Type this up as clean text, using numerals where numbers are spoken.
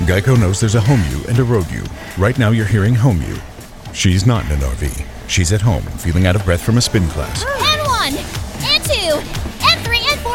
Geico knows there's a home you and a road you. Right now you're hearing home you. She's not in an RV. She's at home, feeling out of breath from a spin class. And 1, and 2,